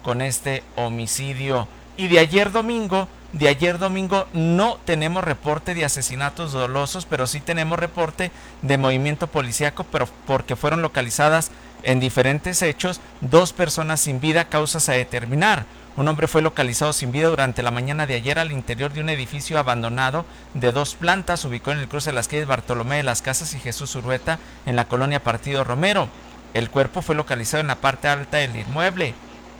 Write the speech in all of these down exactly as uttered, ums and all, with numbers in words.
con este homicidio. Y de ayer domingo, de ayer domingo no tenemos reporte de asesinatos dolosos, pero sí tenemos reporte de movimiento policíaco, pero porque fueron localizadas en diferentes hechos dos personas sin vida, causas a determinar. Un hombre fue localizado sin vida durante la mañana de ayer al interior de un edificio abandonado de dos plantas, ubicado en el cruce de las calles Bartolomé de las Casas y Jesús Urueta, en la colonia Partido Romero. El cuerpo fue localizado en la parte alta del inmueble.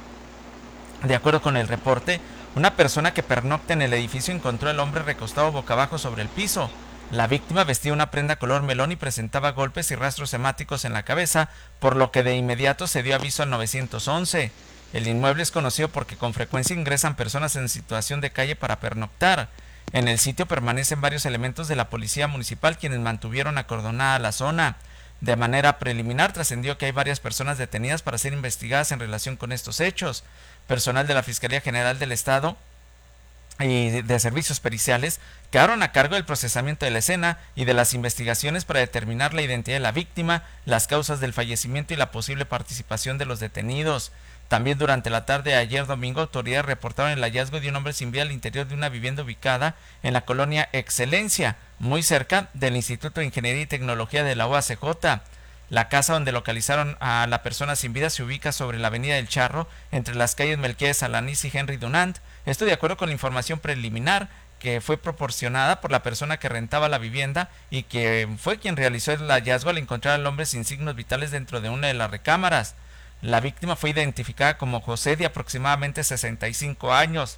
De acuerdo con el reporte, una persona que pernocta en el edificio encontró al hombre recostado boca abajo sobre el piso. La víctima vestía una prenda color melón y presentaba golpes y rastros hemáticos en la cabeza, por lo que de inmediato se dio aviso al nueve once. El inmueble es conocido porque con frecuencia ingresan personas en situación de calle para pernoctar. En el sitio permanecen varios elementos de la policía municipal quienes mantuvieron acordonada la zona. De manera preliminar trascendió que hay varias personas detenidas para ser investigadas en relación con estos hechos. Personal de la Fiscalía General del Estado y de servicios periciales quedaron a cargo del procesamiento de la escena y de las investigaciones para determinar la identidad de la víctima, las causas del fallecimiento y la posible participación de los detenidos. También durante la tarde de ayer domingo, autoridades reportaron el hallazgo de un hombre sin vida al interior de una vivienda ubicada en la colonia Excelencia, muy cerca del Instituto de Ingeniería y Tecnología de la U A C J. La casa donde localizaron a la persona sin vida se ubica sobre la avenida del Charro, entre las calles Melquiades Alanís y Henry Dunant. Esto de acuerdo con la información preliminar que fue proporcionada por la persona que rentaba la vivienda y que fue quien realizó el hallazgo al encontrar al hombre sin signos vitales dentro de una de las recámaras. La víctima fue identificada como José, de aproximadamente sesenta y cinco años.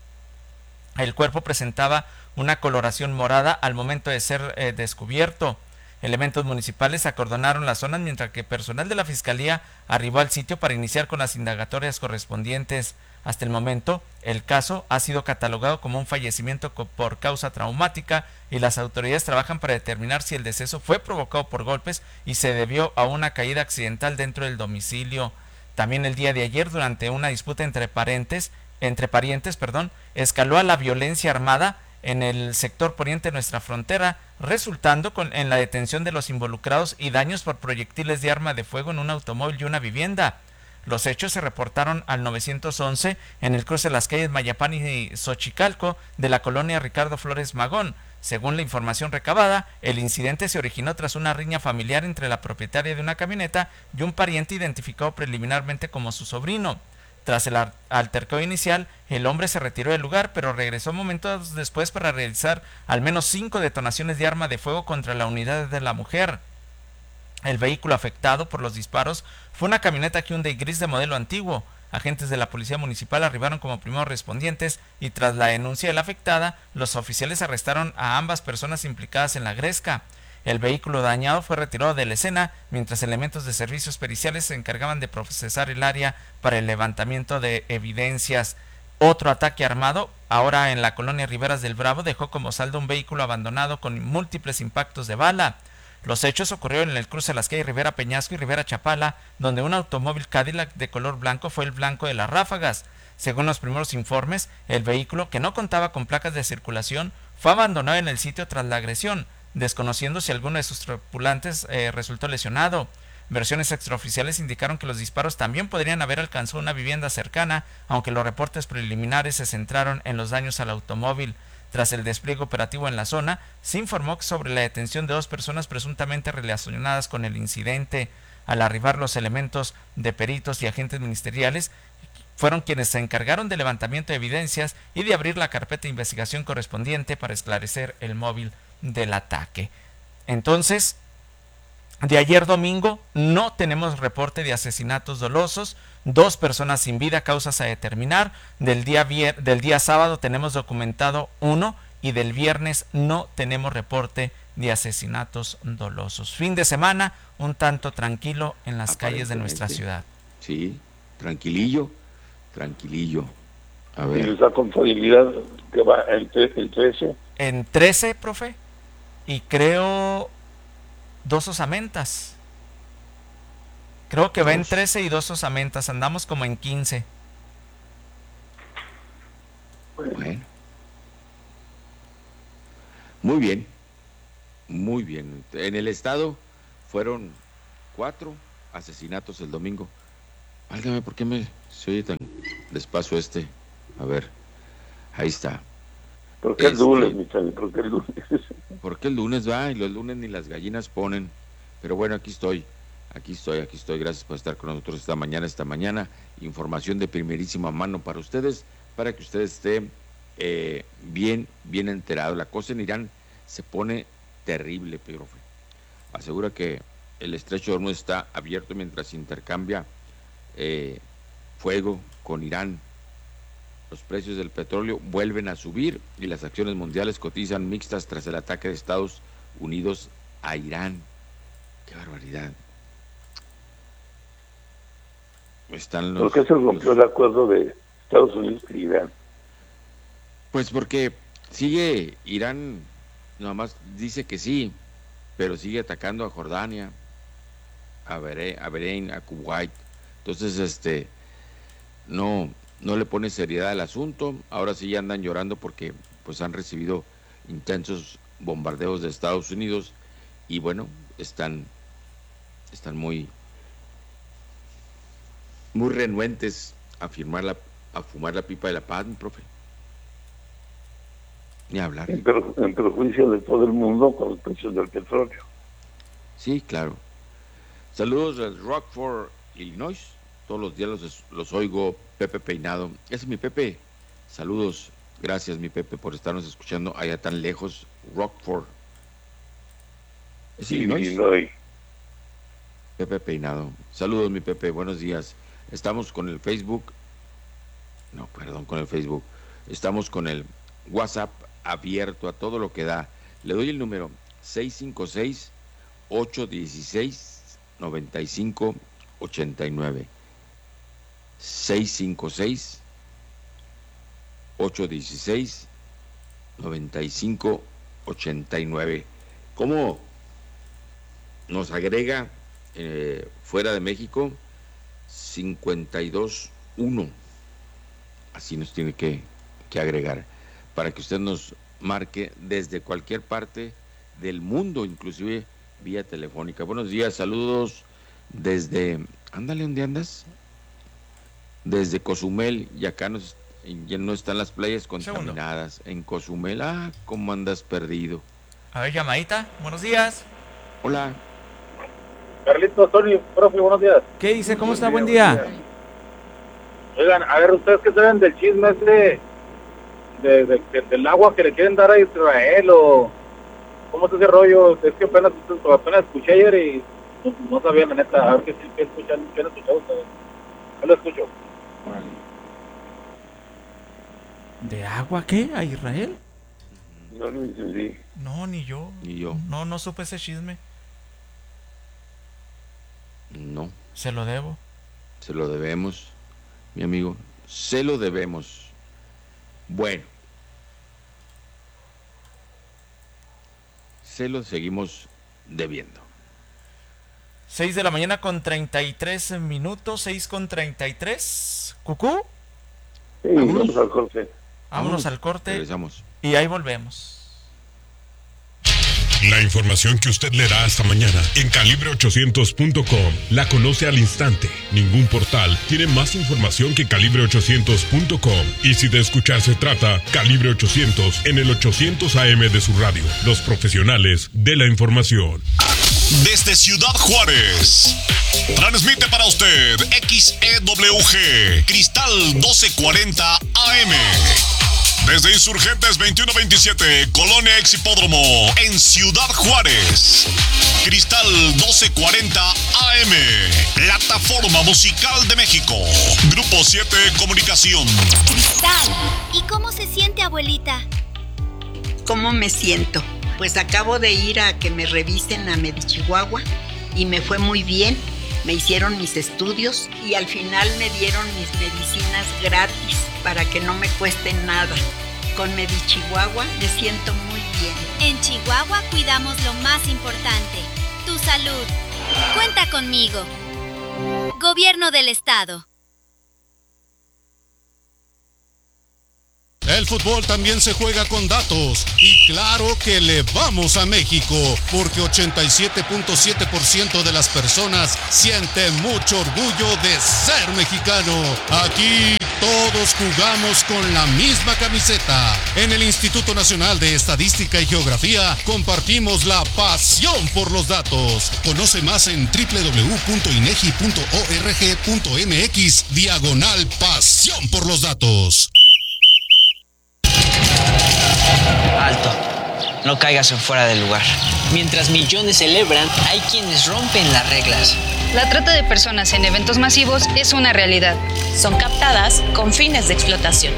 El cuerpo presentaba una coloración morada al momento de ser eh, descubierto. Elementos municipales acordonaron las zonas mientras que personal de la Fiscalía arribó al sitio para iniciar con las indagatorias correspondientes. Hasta el momento, el caso ha sido catalogado como un fallecimiento por causa traumática y las autoridades trabajan para determinar si el deceso fue provocado por golpes y se debió a una caída accidental dentro del domicilio. También el día de ayer, durante una disputa entre parientes, entre parientes, perdón, escaló a la violencia armada en el sector poniente de nuestra frontera, resultando con, en la detención de los involucrados y daños por proyectiles de arma de fuego en un automóvil y una vivienda. Los hechos se reportaron al nueve once en el cruce de las calles Mayapán y Xochicalco de la colonia Ricardo Flores Magón. Según la información recabada, el incidente se originó tras una riña familiar entre la propietaria de una camioneta y un pariente identificado preliminarmente como su sobrino. Tras el altercado inicial, el hombre se retiró del lugar, pero regresó momentos después para realizar al menos cinco detonaciones de arma de fuego contra la unidad de la mujer. El vehículo afectado por los disparos fue una camioneta Hyundai gris de modelo antiguo. Agentes de la policía municipal arribaron como primeros respondientes y tras la denuncia de la afectada, los oficiales arrestaron a ambas personas implicadas en la gresca. El vehículo dañado fue retirado de la escena, mientras elementos de servicios periciales se encargaban de procesar el área para el levantamiento de evidencias. Otro ataque armado, ahora en la colonia Riberas del Bravo, dejó como saldo un vehículo abandonado con múltiples impactos de bala. Los hechos ocurrieron en el cruce de las calles Rivera Peñasco y Rivera Chapala, donde un automóvil Cadillac de color blanco fue el blanco de las ráfagas. Según los primeros informes, el vehículo, que no contaba con placas de circulación, fue abandonado en el sitio tras la agresión, desconociendo si alguno de sus tripulantes eh, resultó lesionado. Versiones extraoficiales indicaron que los disparos también podrían haber alcanzado una vivienda cercana, aunque los reportes preliminares se centraron en los daños al automóvil. Tras el despliegue operativo en la zona, se informó sobre la detención de dos personas presuntamente relacionadas con el incidente. Al arribar los elementos de peritos y agentes ministeriales, fueron quienes se encargaron del levantamiento de evidencias y de abrir la carpeta de investigación correspondiente para esclarecer el móvil del ataque. Entonces, de ayer domingo no tenemos reporte de asesinatos dolosos, dos personas sin vida, causas a determinar. Del día, vier, del día sábado tenemos documentado uno y del viernes no tenemos reporte de asesinatos dolosos. Fin de semana un tanto tranquilo en las calles de nuestra ciudad. Sí, tranquilillo, tranquilillo. A ver. ¿Y esa contabilidad que va el, el trece? En trece, profe, y creo dos osamentas. Creo que dos. Va en trece y dos osamentas. Andamos como en quince. Bueno. Muy bien. Muy bien. En el estado fueron cuatro asesinatos el domingo. Válgame, ¿por qué me se oye tan les paso este. A ver, ahí está. ¿Por qué el Este, lunes, mi Charlie? ¿Por qué el lunes? Porque el lunes va y los lunes ni las gallinas ponen. Pero bueno, aquí estoy. Aquí estoy, aquí estoy. Gracias por estar con nosotros esta mañana, esta mañana. Información de primerísima mano para ustedes, para que ustedes estén eh, bien, bien enterados. La cosa en Irán se pone terrible, profe. Asegura que el estrecho de Hormuz está abierto mientras intercambia eh, fuego con Irán. Los precios del petróleo vuelven a subir y las acciones mundiales cotizan mixtas tras el ataque de Estados Unidos a Irán. ¡Qué barbaridad! Están los, ¿Por qué se rompió los... el acuerdo de Estados Unidos y Irán? Pues porque sigue Irán, nada más dice que sí, pero sigue atacando a Jordania, a Bahrein, a, Bahrein, a Kuwait. Entonces, este, no, no le pone seriedad al asunto. Ahora sí ya andan llorando porque pues han recibido intensos bombardeos de Estados Unidos y bueno, están, están muy, muy renuentes a firmar la, a fumar la pipa de la paz, mi profe. Ni hablar. En, perju en perjuicio de todo el mundo con los precios del petróleo. Sí, claro. Saludos a Rockford, Illinois. Todos los días los, los oigo. Pepe Peinado. Ese es mi Pepe. Saludos. Gracias, mi Pepe, por estarnos escuchando allá tan lejos. Rockford. ¿Es Illinois? Illinois. Pepe Peinado. Saludos, mi Pepe. Buenos días. Estamos con el Facebook. No, perdón, con el Facebook. Estamos con el WhatsApp abierto a todo lo que da. Le doy el número seis cinco seis, ocho uno seis, nueve cinco ocho nueve. seis cinco seis, ocho uno seis, nueve cinco ocho nueve. ¿Cómo nos agrega eh, fuera de México? cincuenta y dos uno. Así nos tiene que, que agregar, para que usted nos marque desde cualquier parte del mundo, inclusive vía telefónica. Buenos días, saludos desde, ándale, ¿dónde andas? Desde Cozumel, y acá nos, ya no están las playas contaminadas. Segundo. En Cozumel, ah, ¿cómo andas perdido? A ver, llamadita, buenos días. Hola. Carlitos, Tony, profe, buenos días. ¿Qué dice? ¿Cómo está? Buen día. Buen día. Oigan, a ver, ¿ustedes qué saben del chisme ese de, de, de, del agua que le quieren dar a Israel o cómo es ese rollo? Es que apenas, apenas escuché ayer y no, no sabía la neta. A ver qué, qué escuchan, qué han escuchado ustedes. Yo lo escucho. ¿De agua qué? ¿A Israel? No lo entendí. No, ni yo. Ni yo. No, no supe ese chisme. No. Se lo debo. Se lo debemos, mi amigo. Se lo debemos. Bueno. Se lo seguimos debiendo. seis de la mañana con treinta y tres minutos. seis con treinta y tres. ¿Cucú? Sí, vamos al corte. Vámonos, Vámonos al corte. Regresamos. Y ahí volvemos. La información que usted leerá esta mañana en calibre ochocientos punto com la conoce al instante. Ningún portal tiene más información que calibre ochocientos punto com. Y si de escuchar se trata, Calibre ochocientos en el ochocientos A M de su radio. Los profesionales de la información. Desde Ciudad Juárez, transmite para usted X E W G, Cristal doce cuarenta A M. Desde Insurgentes veintiuno veintisiete, Colonia Ex Hipódromo, en Ciudad Juárez. Cristal doce cuarenta A M, Plataforma Musical de México. Grupo siete Comunicación. Cristal, ¿y cómo se siente, abuelita? ¿Cómo me siento? Pues acabo de ir a que me revisen a Medichihuahua y me fue muy bien. Me hicieron mis estudios y al final me dieron mis medicinas gratis para que no me cueste nada. Con Medichihuahua me siento muy bien. En Chihuahua cuidamos lo más importante, tu salud. Cuenta conmigo. Gobierno del Estado. El fútbol también se juega con datos y claro que le vamos a México porque ochenta y siete punto siete por ciento de las personas siente mucho orgullo de ser mexicano. Aquí todos jugamos con la misma camiseta. En el Instituto Nacional de Estadística y Geografía compartimos la pasión por los datos. Conoce más en doble u doble u doble u punto inegi punto org punto mx diagonal pasión por los datos. Alto, no caigas en fuera del lugar. Mientras millones celebran, hay quienes rompen las reglas. La trata de personas en eventos masivos es una realidad. Son captadas con fines de explotación.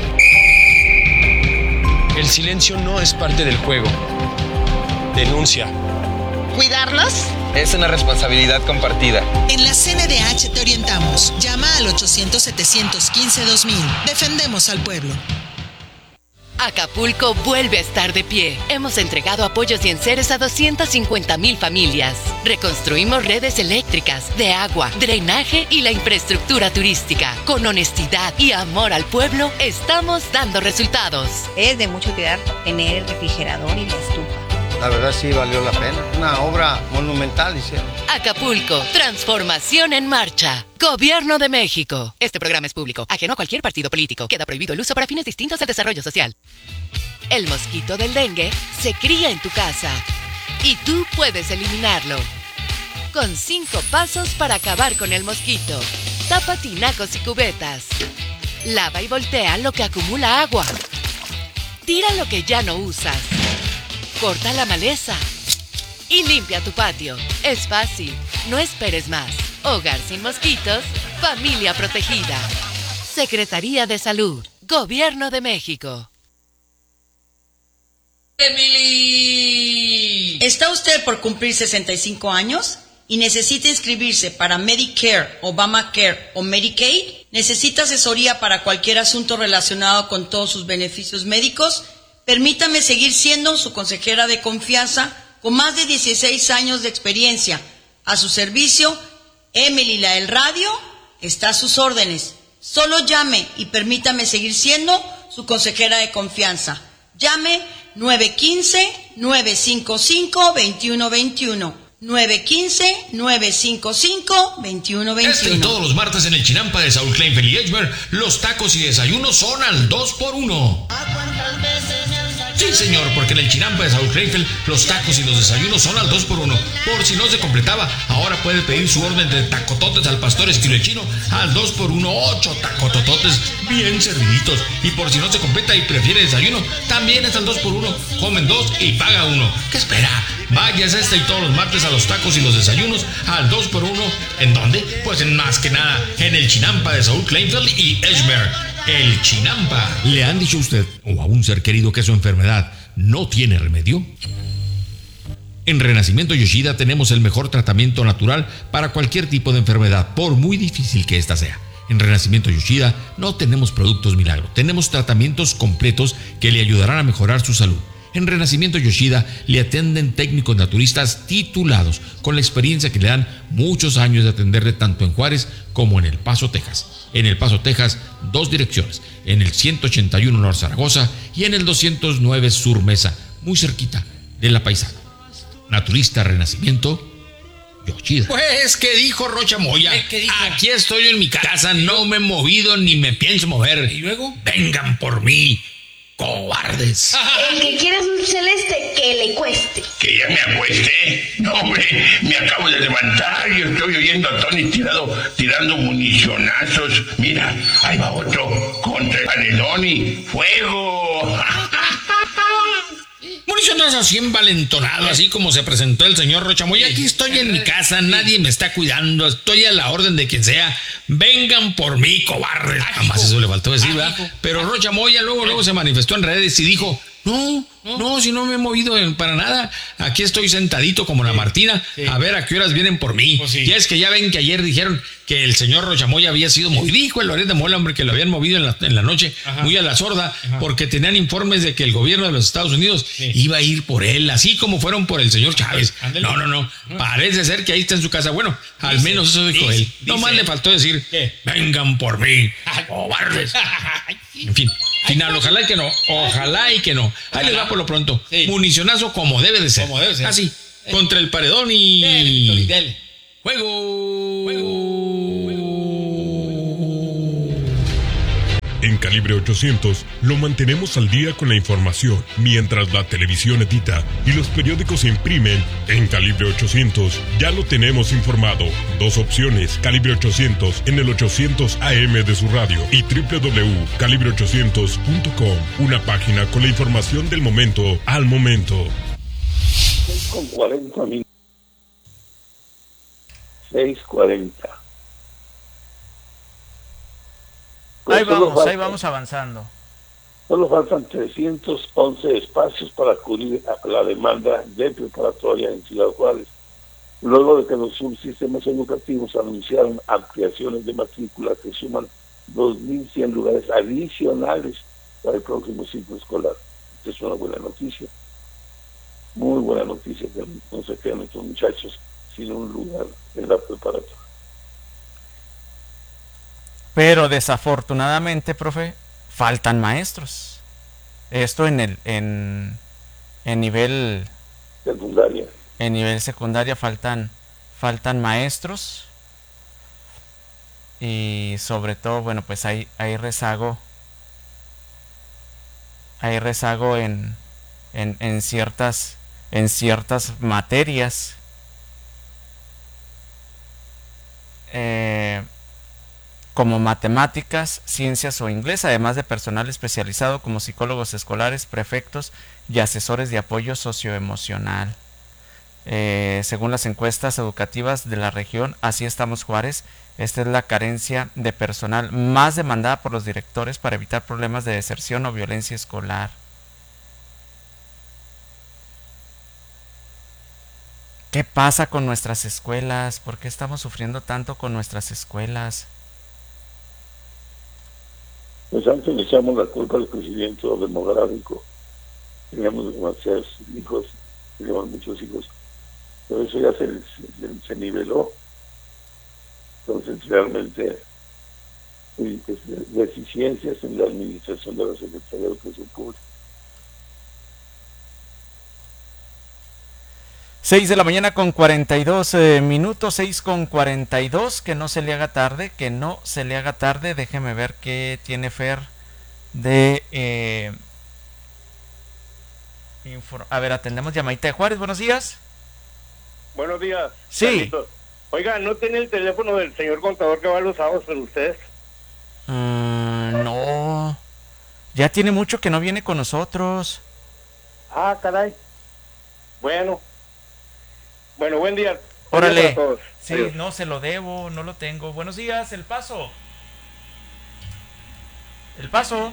El silencio no es parte del juego. Denuncia. ¿Cuidarlos? Es una responsabilidad compartida. En la C N D H te orientamos. Llama al ochocientos, setecientos quince, dos mil. Defendemos al pueblo. Acapulco vuelve a estar de pie. Hemos entregado apoyos y enseres a doscientas cincuenta mil familias. Reconstruimos redes eléctricas, de agua, drenaje y la infraestructura turística. Con honestidad y amor al pueblo, estamos dando resultados. Es de mucha utilidad tener el refrigerador y la estufa. La verdad sí valió la pena. Una obra monumental hicieron. Acapulco, transformación en marcha. Gobierno de México. Este programa es público, ajeno a cualquier partido político. Queda prohibido el uso para fines distintos del desarrollo social. El mosquito del dengue se cría en tu casa y tú puedes eliminarlo. Con cinco pasos para acabar con el mosquito. Tapa tinacos y cubetas. Lava y voltea lo que acumula agua. Tira lo que ya no usas. Corta la maleza y limpia tu patio. Es fácil, no esperes más. Hogar sin mosquitos, familia protegida. Secretaría de Salud, Gobierno de México. Emily. ¿Está usted por cumplir sesenta y cinco años y necesita inscribirse para Medicare, Obamacare o Medicaid? ¿Necesita asesoría para cualquier asunto relacionado con todos sus beneficios médicos? Permítame seguir siendo su consejera de confianza con más de dieciséis años de experiencia. A su servicio, Emily la del radio está a sus órdenes. Solo llame y permítame seguir siendo su consejera de confianza. Llame nueve uno cinco, nueve cinco cinco, dos uno dos uno. nueve uno cinco, nueve cinco cinco, dos uno dos uno. Este y todos los martes en el Chinampa de Saúl Kleinfeld y Edgemer, los tacos y desayunos son al dos por uno. Sí, señor, porque en el Chinampa de Saúl Kleinfeld, los tacos y los desayunos son al dos por uno. Por si no se completaba, ahora puede pedir su orden de tacototes al pastor estilo chino al dos por uno, ocho tacotototes bien serviditos. Y por si no se completa y prefiere desayuno, también es al dos por uno. Comen dos y paga uno. ¿Qué espera? Váyase este y todos los martes a los tacos y los desayunos al dos por uno. ¿En dónde? Pues en más que nada, en el Chinampa de Saúl Kleinfeld y Edgemer. El Chinampa. ¿Le han dicho a usted o a un ser querido que su enfermedad no tiene remedio? En Renacimiento Yoshida tenemos el mejor tratamiento natural para cualquier tipo de enfermedad, por muy difícil que ésta sea. En Renacimiento Yoshida no tenemos productos milagro, tenemos tratamientos completos que le ayudarán a mejorar su salud. En Renacimiento Yoshida le atienden técnicos naturistas titulados, con la experiencia que le dan muchos años de atenderle tanto en Juárez como en El Paso, Texas. En El Paso, Texas, dos direcciones, en el ciento ochenta y uno Norte Zaragoza y en el doscientos nueve Sur Mesa, muy cerquita de La Paisana. Naturista Renacimiento Yoshida. Pues, ¿qué dijo Rocha Moya? ¿Qué, qué dijo? Aquí estoy en mi casa, no me he movido ni me pienso mover. ¿Y luego? Vengan por mí, cobardes. El que quiera un celeste, que le cueste. ¿Que ya me acueste? No, hombre, me acabo de levantar y estoy oyendo a Tony tirado, tirando municionazos. Mira, ahí va otro contra el paredón. ¡Fuego! Municionazos así envalentonado, así como se presentó el señor Rocha Moya. Aquí estoy en mi casa, nadie me está cuidando, estoy a la orden de quien sea. Vengan por mí, cobardes. Jamás eso le faltó decir, ¿verdad? Pero Rocha Moya luego, luego se manifestó en redes y dijo: No, no, si no me he movido para nada. Aquí estoy sentadito como la Martina, sí. A ver a qué horas vienen por mí. Pues sí. Y es que ya ven que ayer dijeron que el señor Rocha Moya había sido movido. Dijo el Loret de Mola, hombre, que lo habían movido en la, en la noche, ajá, muy a la sorda, ajá, porque tenían informes de que el gobierno de los Estados Unidos, sí, iba a ir por él, así como fueron por el señor Chávez. Ándale. No, no, no. Ajá. Parece ser que ahí está en su casa. Bueno, dice, al menos eso dijo dice, él. No más le faltó decir: ¿qué? Vengan por mí, cobardes. En fin. Final, ojalá y que no, ojalá y que no. Ahí les va por lo pronto. Sí. Municionazo como debe de ser. Como debe ser. Así, eh. contra el paredón y... Dele, dele. ¡Juego! ¡Juego! En Calibre ochocientos lo mantenemos al día con la información, mientras la televisión edita y los periódicos se imprimen. En Calibre ochocientos ya lo tenemos informado. Dos opciones, Calibre ochocientos en el ochocientos A M de su radio y doble u doble u doble u punto calibre ochocientos punto com, una página con la información del momento al momento. seis con cuarenta minutos. seis cuarenta. Pues ahí vamos, faltan, ahí vamos avanzando. Solo faltan trescientos once espacios para cubrir a la demanda de preparatoria en Ciudad Juárez, luego de que los subsistemas educativos anunciaron ampliaciones de matrícula que suman dos mil cien lugares adicionales para el próximo ciclo escolar. Esta es una buena noticia, muy buena noticia, que no se quedan estos muchachos sin un lugar en la preparatoria. Pero desafortunadamente, profe, faltan maestros. Esto en el en, en nivel secundaria. En nivel secundaria faltan faltan maestros. Y sobre todo, bueno, pues hay hay rezago. Hay rezago en en, en ciertas en ciertas materias. Eh, como matemáticas, ciencias o inglés, además de personal especializado como psicólogos escolares, prefectos y asesores de apoyo socioemocional. Eh, según las encuestas educativas de la región, así estamos Juárez, esta es la carencia de personal más demandada por los directores para evitar problemas de deserción o violencia escolar. ¿Qué pasa con nuestras escuelas? ¿Por qué estamos sufriendo tanto con nuestras escuelas? Pues antes le echamos la culpa al crecimiento demográfico. Teníamos demasiados hijos, teníamos muchos hijos, pero eso ya se, se, se niveló. Entonces realmente hay deficiencias en la administración de la Secretaría de Educación Pública. seis de la mañana con cuarenta y dos eh, minutos, seis con cuarenta y dos, que no se le haga tarde, que no se le haga tarde. Déjeme ver qué tiene Fer de... Eh, infor- a ver, atendemos llamadita de Juárez, buenos días. Buenos días. Sí. Carlitos. Oiga, ¿no tiene el teléfono del señor contador que va los sábados con ustedes? Uh, no, ya tiene mucho que no viene con nosotros. Ah, caray. Bueno. Bueno, buen día. Órale. Buen día para todos. Sí, Adiós. no se lo debo, no lo tengo. Buenos días, El Paso. El Paso.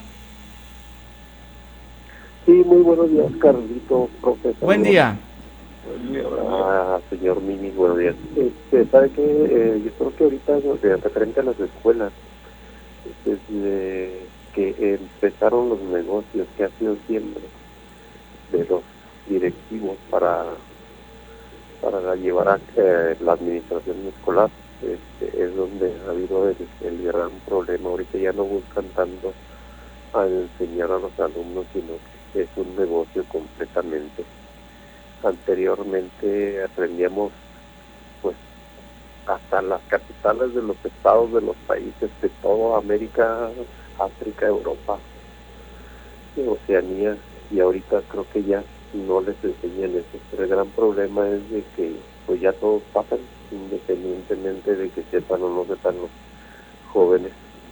Sí, muy buenos días, Carlito, profesor. Buen día. Buen día, Ah, señor Mimi, buenos días. Este, ¿sabe qué? Eh, yo creo que ahorita, de referente a las escuelas, desde que empezaron los negocios, que ha sido siempre de los directivos para para llevar a eh, la administración escolar, este, es donde ha habido el, el gran problema. Ahorita ya no buscan tanto a enseñar a los alumnos, sino que es un negocio completamente. Anteriormente aprendíamos pues hasta las capitales de los estados de los países de toda América, África, Europa, Oceanía, y ahorita creo que ya no les enseñan eso. Pero el gran problema es de que pues ya todos pasan, independientemente de que sepan o no sepan los jóvenes.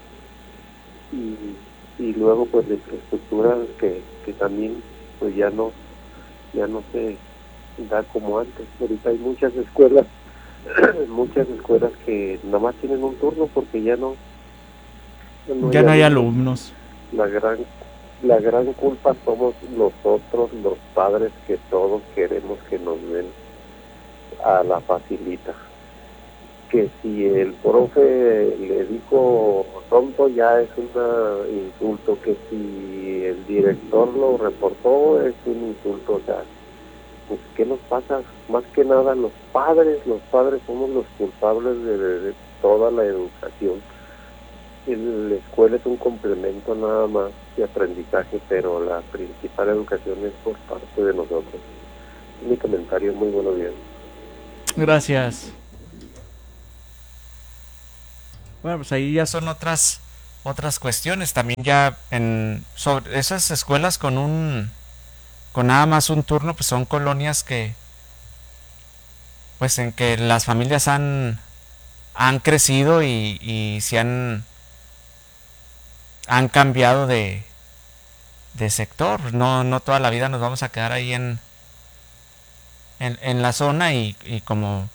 Y, y luego pues la infraestructura que, que también pues ya no ya no se da como antes. Ahorita hay muchas escuelas muchas escuelas que nada más tienen un turno porque ya no no ya no hay alumnos. La gran la gran culpa somos nosotros, los padres, que todos queremos que nos den a la facilita. Que si el profe le dijo tonto, ya es un insulto. Que si el director lo reportó, es un insulto. O sea, pues ¿qué nos pasa? Más que nada los padres, los padres somos los culpables de, de, de toda la educación. La escuela es un complemento nada más de aprendizaje, pero la principal educación es por parte de nosotros. Mi comentario, muy buenos días. Gracias. Bueno, pues ahí ya son otras otras cuestiones. También ya en sobre esas escuelas con un con nada más un turno, pues son colonias que pues en que las familias han han crecido y, y se han han cambiado de de sector. No no toda la vida nos vamos a quedar ahí en en, en la zona y, y como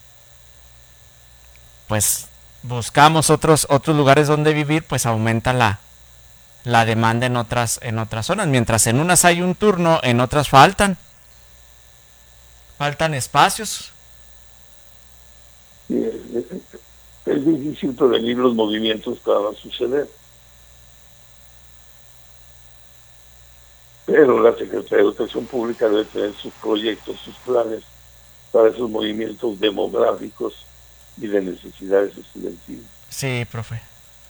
pues buscamos otros otros lugares donde vivir, pues aumenta la la demanda en otras en otras zonas. Mientras en unas hay un turno, en otras faltan faltan espacios. Sí, es, es, es difícil prevenir los movimientos que van a suceder, pero la Secretaría de Educación Pública debe tener sus proyectos, sus planes para esos movimientos demográficos y de necesidades estudiantiles. Sí, profe.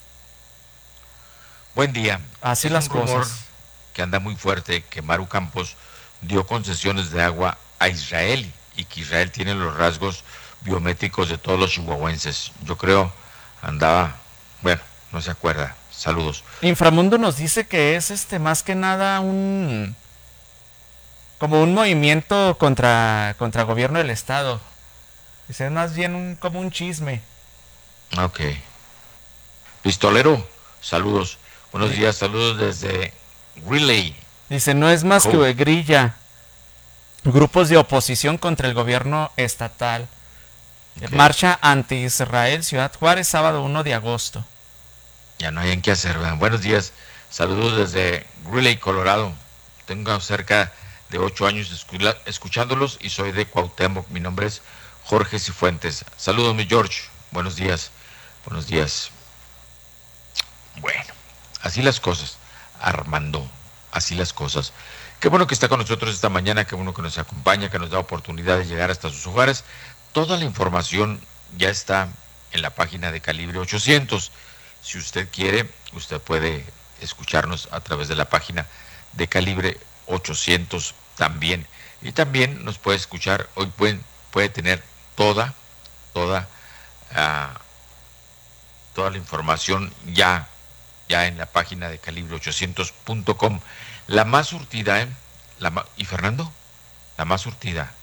Buen día. Así es las un rumor cosas. Que anda muy fuerte que Maru Campos dio concesiones de agua a Israel y que Israel tiene los rasgos biométricos de todos los chihuahuenses. Yo creo andaba, bueno, no se acuerda. Saludos. Inframundo nos dice que es este más que nada un como un movimiento contra contra el gobierno del estado. Dice, es más bien un, como un chisme. Ok. Pistolero, saludos. Buenos días, saludos desde Relay. Dice, no es más ¿Cómo? que grilla. Grupos de oposición contra el gobierno estatal. Okay. Marcha anti-Israel, Ciudad Juárez, sábado uno de agosto. Ya no hay en qué hacer, ¿verdad? Buenos días, saludos desde Relay, Colorado. Tengo cerca de ocho años escuchándolos y soy de Cuauhtémoc. Mi nombre es Jorge Cifuentes. Saludos, mi George. Buenos días. Buenos días. Bueno, así las cosas. Armando, así las cosas. Qué bueno que está con nosotros esta mañana, qué bueno que nos acompaña, que nos da oportunidad de llegar hasta sus hogares. Toda la información ya está en la página de Calibre ochocientos. Si usted quiere, usted puede escucharnos a través de la página de Calibre ochocientos también. Y también nos puede escuchar, hoy pueden, puede tener toda, toda, uh, toda la información ya, ya en la página de calibre ochocientos punto com. La más surtida, ¿eh? La ma- ¿Y Fernando? La más surtida.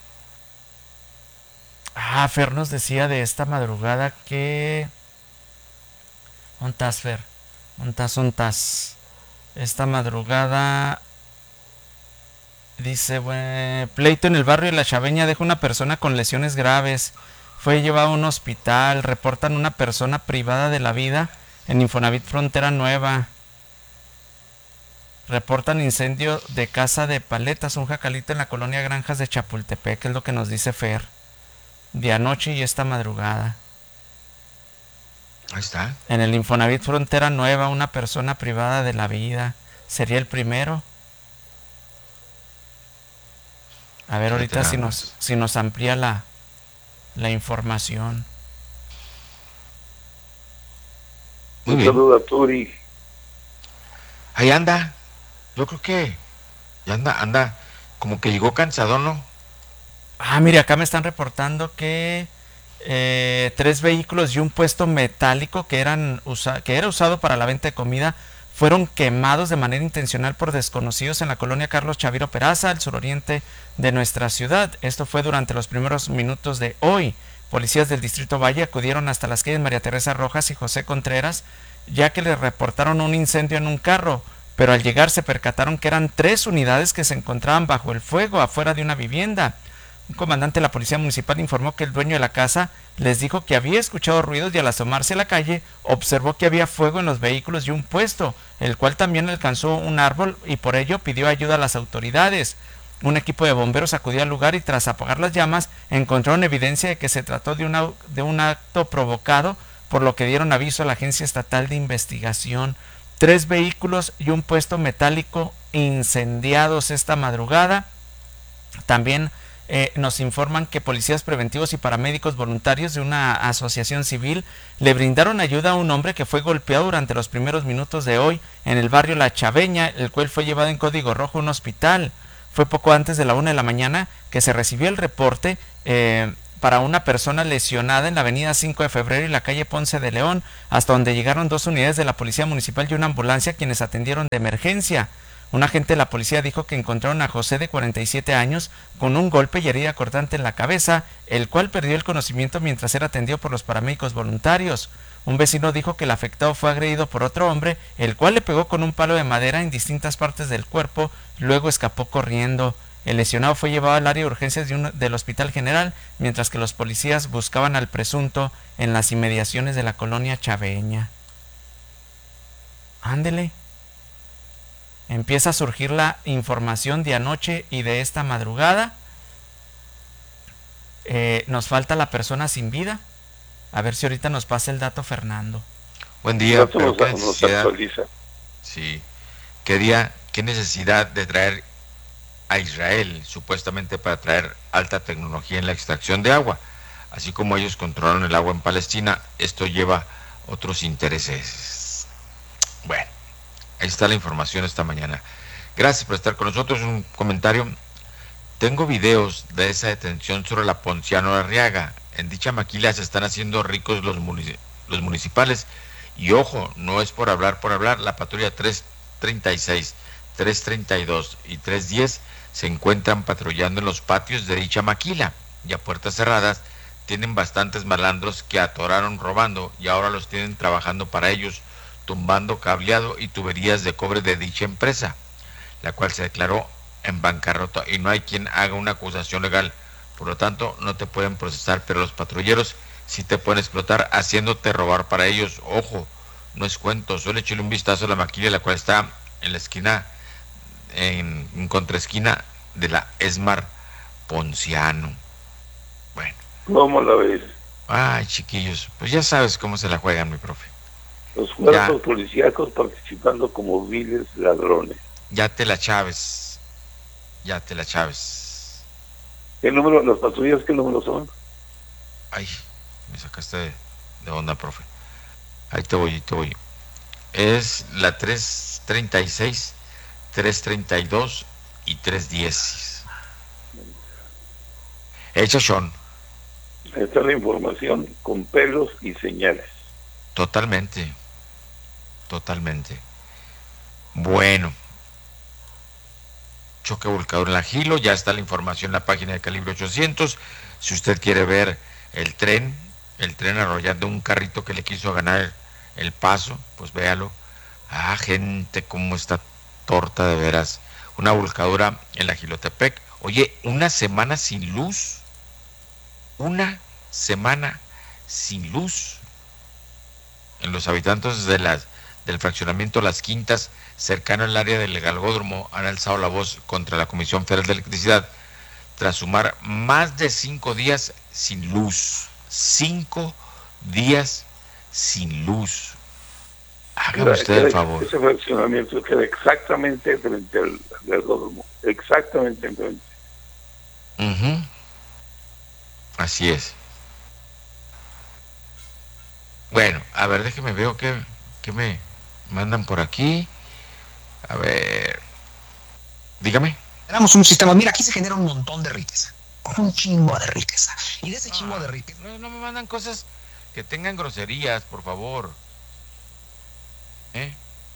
Ah, Fer nos decía de esta madrugada que... ¿Ontas, Fer? ¿Ontas, ontas? Esta madrugada... Dice, bueno, pleito en el barrio de La Chaveña deja una persona con lesiones graves. Fue llevado a un hospital. Reportan una persona privada de la vida en Infonavit Frontera Nueva. Reportan incendio de casa de paletas, un jacalito en la colonia Granjas de Chapultepec, es lo que nos dice Fer. De anoche y esta madrugada. Ahí está. En el Infonavit Frontera Nueva, una persona privada de la vida. ¿Sería el primero? A ver ahorita si nos, si nos amplía la, la información. Muy Un bien. saludo a Turi. Ahí anda. Yo creo que ya anda, anda como que llegó cansado, ¿no? Ah, mire, acá me están reportando que eh, tres vehículos y un puesto metálico que eran usa, que era usado para la venta de comida fueron quemados de manera intencional por desconocidos en la colonia Carlos Chaviro Peraza, al suroriente de nuestra ciudad. Esto fue durante los primeros minutos de hoy. Policías del Distrito Valle acudieron hasta las calles María Teresa Rojas y José Contreras, ya que les reportaron un incendio en un carro, pero al llegar se percataron que eran tres unidades que se encontraban bajo el fuego afuera de una vivienda. Un comandante de la Policía Municipal informó que el dueño de la casa les dijo que había escuchado ruidos y al asomarse a la calle observó que había fuego en los vehículos y un puesto, el cual también alcanzó un árbol y por ello pidió ayuda a las autoridades. Un equipo de bomberos acudió al lugar y tras apagar las llamas encontraron evidencia de que se trató de, una, de un acto provocado, por lo que dieron aviso a la Agencia Estatal de Investigación. Tres vehículos y un puesto metálico incendiados esta madrugada. También Eh, nos informan que policías preventivos y paramédicos voluntarios de una asociación civil le brindaron ayuda a un hombre que fue golpeado durante los primeros minutos de hoy en el barrio La Chaveña, el cual fue llevado en código rojo a un hospital. Fue poco antes de la una de la mañana que se recibió el reporte, eh, para una persona lesionada en la avenida cinco de febrero y la calle Ponce de León, hasta donde llegaron dos unidades de la Policía Municipal y una ambulancia quienes atendieron de emergencia. Un agente de la policía dijo que encontraron a José de cuarenta y siete años con un golpe y herida cortante en la cabeza, el cual perdió el conocimiento mientras era atendido por los paramédicos voluntarios. Un vecino dijo que el afectado fue agredido por otro hombre, el cual le pegó con un palo de madera en distintas partes del cuerpo, luego escapó corriendo. El lesionado fue llevado al área de urgencias de un, del Hospital General, mientras que los policías buscaban al presunto en las inmediaciones de la colonia chaveña. Ándele. Empieza a surgir la información de anoche y de esta madrugada. Eh, nos falta la persona sin vida. A ver si ahorita nos pasa el dato Fernando. Buen día, no, pero qué necesidad, sí, qué día, qué necesidad de traer a Israel, supuestamente para traer alta tecnología en la extracción de agua. Así como ellos controlan el agua en Palestina, esto lleva otros intereses. Bueno, ahí está la información esta mañana. Gracias por estar con nosotros. Un comentario. Tengo videos de esa detención sobre la Ponciano Arriaga. En dicha maquila se están haciendo ricos los, munic los municipales. Y ojo, no es por hablar por hablar. La patrulla tres treinta y seis, tres treinta y dos y tres diez se encuentran patrullando en los patios de dicha maquila. Y a puertas cerradas tienen bastantes malandros que atoraron robando y ahora los tienen trabajando para ellos, tumbando cableado y tuberías de cobre de dicha empresa, la cual se declaró en bancarrota y no hay quien haga una acusación legal. Por lo tanto, no te pueden procesar, pero los patrulleros sí te pueden explotar haciéndote robar para ellos. Ojo, no es cuento, solo échale un vistazo a la maquila, la cual está en la esquina, en, en contraesquina de la Esmar Ponciano. Bueno. ¿Cómo la ves? Ay, chiquillos, pues ya sabes cómo se la juegan, mi profe. Los cuerpos policíacos participando como viles ladrones. Ya te la chaves. Ya te la chaves. ¿Qué número, las patrullas, qué número son? Ay, me sacaste de, de onda, profe. Ahí te voy, ahí te voy. Es la tres treinta y seis, tres treinta y dos y tres diez. Hecha, Sean. Esta es la información con pelos y señales. Totalmente. Totalmente. Bueno. Choque volcador en la Gilo, ya está la información en la página de Calibre ochocientos. Si usted quiere ver el tren, el tren arrollando un carrito que le quiso ganar el paso, pues véalo. Ah, gente, cómo está torta de veras. Una volcadura en la Gilotepec. Oye, una semana sin luz. Una semana sin luz. En los habitantes de las, del fraccionamiento Las Quintas, cercano al área del Galgódromo, han alzado la voz contra la Comisión Federal de Electricidad tras sumar más de cinco días sin luz. Cinco días sin luz. Hágame usted el favor. Ese fraccionamiento queda exactamente frente al Galgódromo. Exactamente enfrente. Uh-huh. Así es. Bueno, a ver, déjeme veo que, que me mandan por aquí. A ver, dígame. Tenemos un sistema, mira, aquí se genera un montón de riqueza, un chingo de riqueza, y de ese chingo no, de riqueza. No, no me mandan cosas que tengan groserías, por favor. ¿Eh?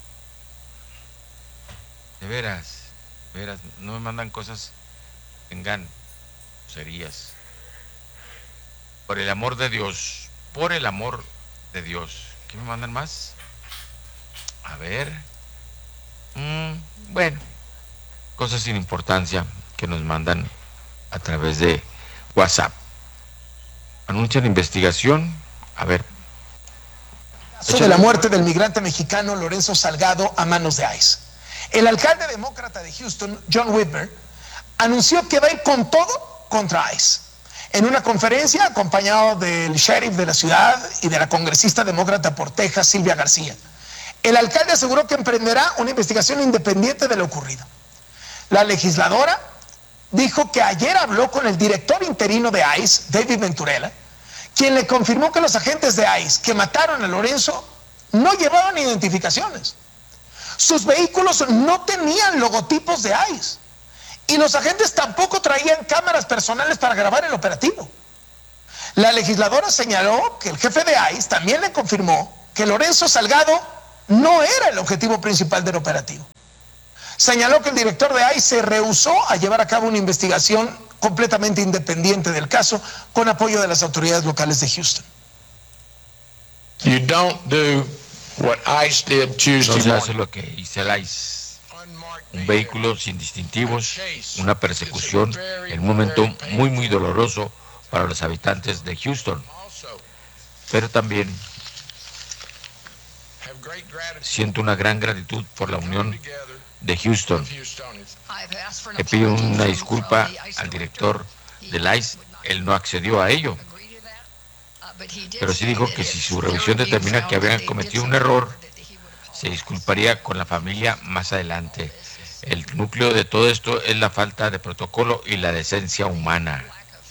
De veras, de veras, no me mandan cosas que tengan groserías. Por el amor de Dios, por el amor de Dios. ¿Qué me mandan más? A ver. Mm, bueno, cosas sin importancia que nos mandan a través de WhatsApp. Anuncian investigación. A ver. Sobre la muerte del migrante mexicano Lorenzo Salgado a manos de ICE. El alcalde demócrata de Houston, John Whitmer, anunció que va a ir con todo contra ICE. En una conferencia acompañado del sheriff de la ciudad y de la congresista demócrata por Texas, Silvia García, el alcalde aseguró que emprenderá una investigación independiente de lo ocurrido. La legisladora dijo que ayer habló con el director interino de ICE, David Venturella, quien le confirmó que los agentes de ICE que mataron a Lorenzo no llevaban identificaciones. Sus vehículos no tenían logotipos de ICE y los agentes tampoco traían cámaras personales para grabar el operativo. La legisladora señaló que el jefe de ICE también le confirmó que Lorenzo Salgado no era el objetivo principal del operativo. Señaló que el director de ICE se rehusó a llevar a cabo una investigación completamente independiente del caso con apoyo de las autoridades locales de Houston. You don't do what ICE did Tuesday No se hace morning. lo que hizo el ICE. Un vehículo sin distintivos, una persecución en un momento muy muy doloroso para los habitantes de Houston. Pero también siento una gran gratitud por la unión de Houston. Le pido una disculpa al director del ICE, él no accedió a ello. Pero sí dijo que si su revisión determina que habían cometido un error, se disculparía con la familia más adelante. El núcleo de todo esto es la falta de protocolo y la decencia humana.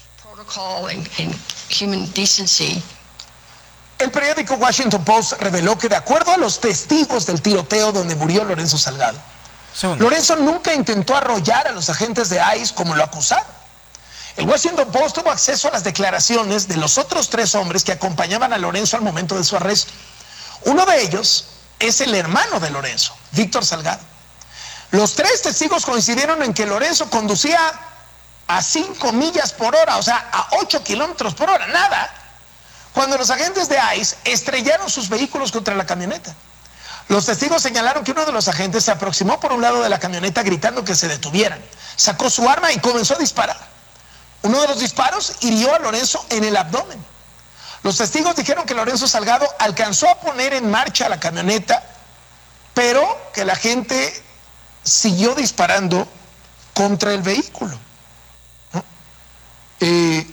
El periódico Washington Post reveló que de acuerdo a los testigos del tiroteo donde murió Lorenzo Salgado, Segundo. Lorenzo nunca intentó arrollar a los agentes de ICE como lo acusaron. El Washington Post tuvo acceso a las declaraciones de los otros tres hombres que acompañaban a Lorenzo al momento de su arresto. Uno de ellos es el hermano de Lorenzo, Víctor Salgado. Los tres testigos coincidieron en que Lorenzo conducía a cinco millas por hora, o sea, a ocho kilómetros por hora, nada, cuando los agentes de ICE estrellaron sus vehículos contra la camioneta. Los testigos señalaron que uno de los agentes se aproximó por un lado de la camioneta gritando que se detuvieran. Sacó su arma y comenzó a disparar. Uno de los disparos hirió a Lorenzo en el abdomen. Los testigos dijeron que Lorenzo Salgado alcanzó a poner en marcha la camioneta, pero que la gente siguió disparando contra el vehículo. ¿No? Eh,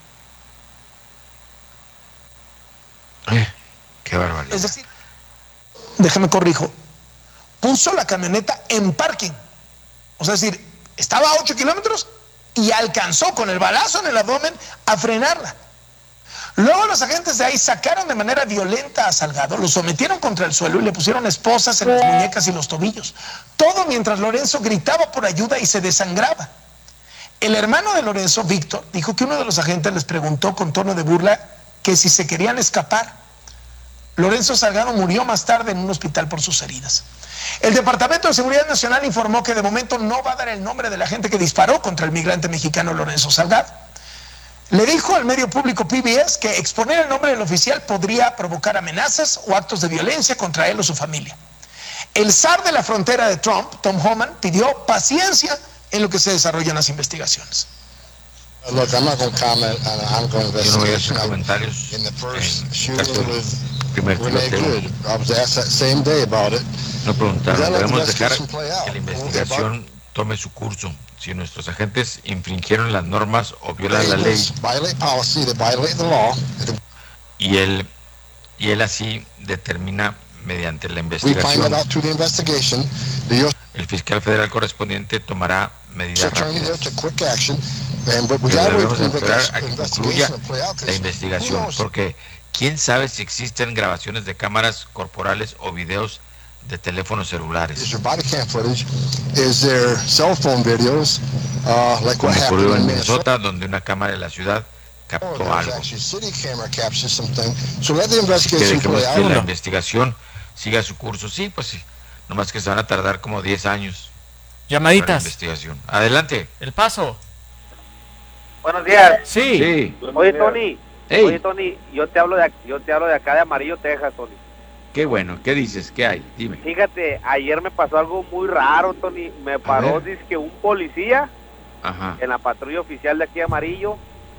eh, ¡Qué barbaridad! Es decir, déjame corrijo, puso la camioneta en parking. O sea, es decir, estaba a ocho kilómetros y alcanzó con el balazo en el abdomen a frenarla. Luego los agentes de ahí sacaron de manera violenta a Salgado, lo sometieron contra el suelo y le pusieron esposas en las muñecas y los tobillos. Todo mientras Lorenzo gritaba por ayuda y se desangraba. El hermano de Lorenzo, Víctor, dijo que uno de los agentes les preguntó con tono de burla que si se querían escapar. Lorenzo Salgado murió más tarde en un hospital por sus heridas. El Departamento de Seguridad Nacional informó que de momento no va a dar el nombre de la gente que disparó contra el migrante mexicano Lorenzo Salgado. Le dijo al medio público P B S que exponer el nombre del oficial podría provocar amenazas o actos de violencia contra él o su familia. El zar de la frontera de Trump, Tom Homan, pidió paciencia en lo que se desarrollan las investigaciones. Look, I'm not going to comment on an ongoing Yo no voy a hacer investigation. comentarios In the en first el shooting caso del with primer Renee tiroteo. Good, I was asked that same day about it. No preguntaron, Let the debemos dejar investigation play out. que la investigación tome su curso. Si nuestros agentes infringieron las normas o violan la ley Violate policy, they violate the law. y él, y él así determina mediante la We find investigación, that out through the investigation. The U S el fiscal federal correspondiente tomará medidas attorney there rápidas. took quick action. And but we Pero gotta wait debemos for the esperar a que concluya investigation to play out. la 'Cause investigación, who knows? porque quién sabe si existen grabaciones de cámaras corporales o videos de teléfonos celulares. Is your body cam footage? Is there cell phone videos? Uh, like Como what happened ocurrió en in Minnesota? Minnesota, donde una cámara de la ciudad Oh, captó there's algo. actually city camera captures something. So let the Así que investigation dejemos play que la out. investigación siga su curso. Sí, pues sí. Nomás que se van a tardar como diez años. Llamaditas. Para la investigación. Adelante. El paso. Buenos días. Sí. Sí. Oye, Tony. Hey. Oye, Tony, yo te hablo de ac- yo te hablo de acá de Amarillo, Texas, Tony. Qué bueno. ¿Qué dices? ¿Qué hay? Dime. Fíjate, ayer me pasó algo muy raro, Tony. Me paró, ver. dice que un policía Ajá. en la patrulla oficial de aquí de Amarillo,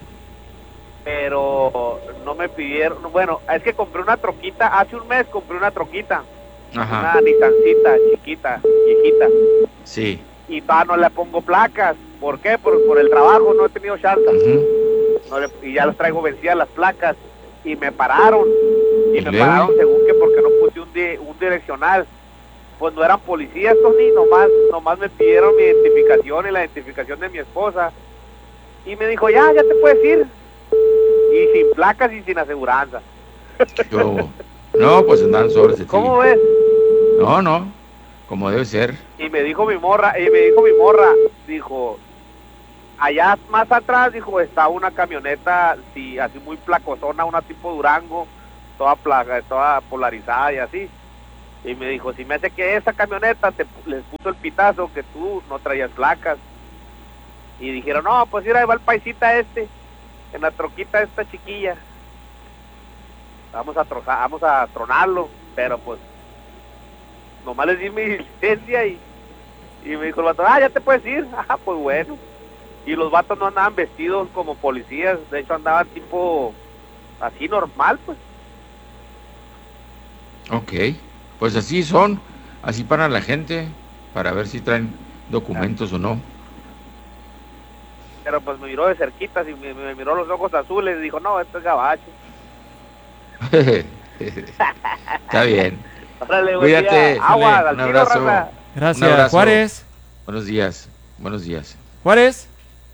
pero no me pidieron, bueno, es que compré una troquita, hace un mes compré una troquita, Ajá. una Nissancita chiquita, viejita, Sí. y pa, no le pongo placas. ¿Por qué? Por, por el trabajo, no he tenido chance. No le- y ya las traigo vencidas las placas, y me pararon, y, ¿Y me luego? pararon según que porque no puse un, di- un direccional. Pues no eran policías, Tony, nomás, nomás me pidieron mi identificación y la identificación de mi esposa, y me dijo, ya, ya te puedes ir, y sin placas y sin aseguranza. Yo. No, pues andan sobres de ti. ¿Cómo ves? No, no. Como debe ser. Y me dijo mi morra, y me dijo mi morra, dijo, allá más atrás, dijo, está una camioneta, sí, así muy placosona, una tipo Durango, toda plaga, toda polarizada y así. Y me dijo, si me hace que esa camioneta te les puso el pitazo que tú no traías placas. Y dijeron, no, pues mira, ahí va el paisita este, en la troquita esta chiquilla. Vamos a trozar, vamos a tronarlo, pero pues nomás les di mi licencia y, y me dijo el vato, ah, ya te puedes ir. Ah, pues bueno. Y los vatos no andaban vestidos como policías, de hecho andaban tipo así normal, pues. Ok, pues así son, así para la gente, para ver si traen documentos o no. Pero pues me miró de cerquita, y me, me miró los ojos azules y dijo, no, esto es gabacho. Está bien. Órale, Cuídate, agua, Chale, un abrazo. raza. Gracias, Un abrazo. Juárez. Buenos días, buenos días. Juárez.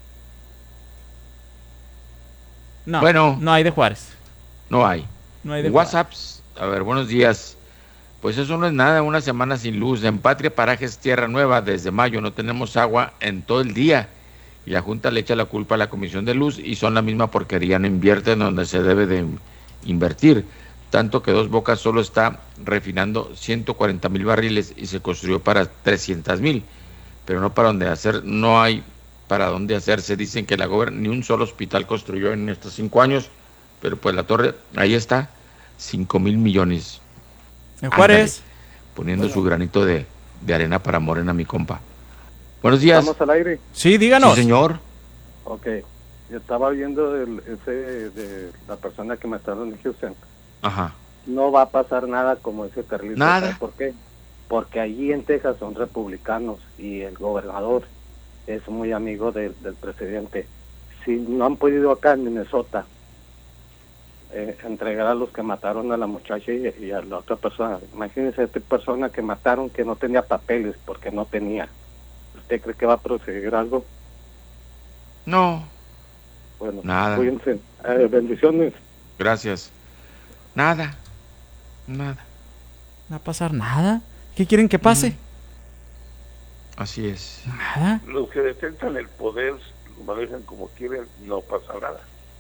No, Bueno. no hay de Juárez. No hay. No hay de WhatsApps, a ver, buenos días. Pues eso no es nada, una semana sin luz. En Patria Parajes Tierra Nueva, desde mayo no tenemos agua en todo el día. Y la Junta le echa la culpa a la Comisión de Luz y son la misma porquería, no invierten donde se debe de invertir. Tanto que Dos Bocas solo está refinando ciento cuarenta mil barriles y se construyó para trescientos mil. Pero no para donde hacer, no hay para dónde hacerse. Dicen que la gobernadora ni un solo hospital construyó en estos cinco años, pero pues la torre, ahí está, cinco mil millones. En Juárez. Ándale, poniendo bueno. su granito de, de arena para Morena, mi compa. Buenos días. ¿Estamos al aire? Sí, díganos. Sí, señor. Ok, yo estaba viendo el, ese de la persona que mataron en Houston. Ajá. No va a pasar nada como ese Carlito. Nada. ¿Sabes por qué? Porque allí en Texas son republicanos y el gobernador es muy amigo de, del presidente. Si no han podido acá en Minnesota eh, entregar a los que mataron a la muchacha y, y a la otra persona, imagínense a esta persona que mataron que no tenía papeles porque no tenía. ¿Usted cree que va a proceder algo? No. Bueno, nada. Cuídense. Eh, bendiciones. Gracias. Nada. Nada. ¿No va a pasar nada? ¿Qué quieren que pase? Mm. Así es. Nada. Los que detentan el poder lo manejan como quieren, no pasa nada.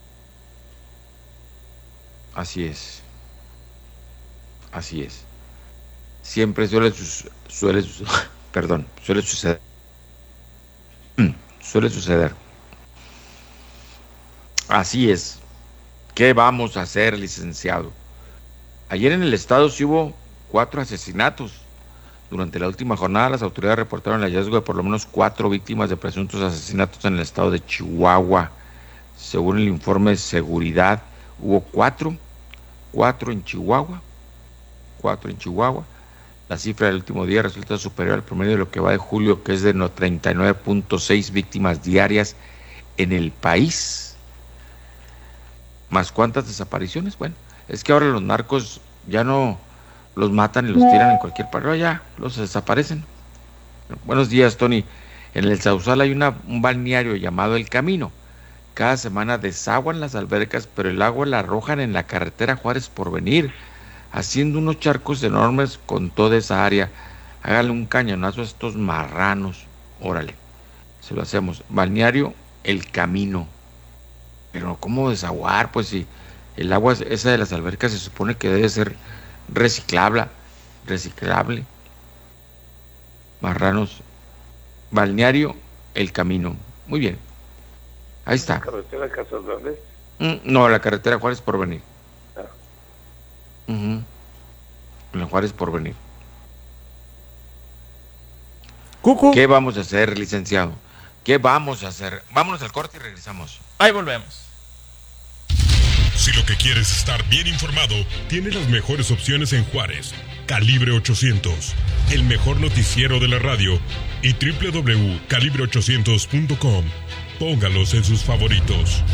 Así es. Así es. Siempre suele su, suele su, perdón, suele suceder. Suele suceder. Así es. ¿Qué vamos a hacer, licenciado? Ayer en el estado sí hubo cuatro asesinatos. Durante la última jornada, las autoridades reportaron el hallazgo de por lo menos cuatro víctimas de presuntos asesinatos en el estado de Chihuahua. Según el informe de seguridad, hubo cuatro, cuatro en Chihuahua, cuatro en Chihuahua. La cifra del último día resulta superior al promedio de lo que va de julio, que es de treinta y nueve punto seis víctimas diarias en el país. ¿Más cuántas desapariciones? Bueno, es que ahora los narcos ya no los matan y los tiran en cualquier parte, ya los desaparecen. Buenos días, Tony. En el Sausal hay una, un balneario llamado El Camino. Cada semana desaguan las albercas, pero el agua la arrojan en la carretera Juárez Porvenir, haciendo unos charcos enormes con toda esa área. Hágale un cañonazo a estos marranos. Órale, se lo hacemos. Balneario El Camino. Pero ¿cómo desaguar? Pues si el agua esa de las albercas se supone que debe ser reciclable, reciclable. Marranos. Balneario El Camino. Muy bien. Ahí está. ¿La carretera Casas Grandes? Mm, no, la carretera Juárez Porvenir. Ah. Uh-huh. La Juárez Porvenir. Cucu. ¿Qué vamos a hacer, licenciado? ¿Qué vamos a hacer? Vámonos al corte y regresamos. Ahí volvemos. Si lo que quieres es estar bien informado, tienes las mejores opciones en Juárez. Calibre ochocientos, el mejor noticiero de la radio, y doble u doble u doble u punto calibre ochocientos punto com. Póngalos en sus favoritos.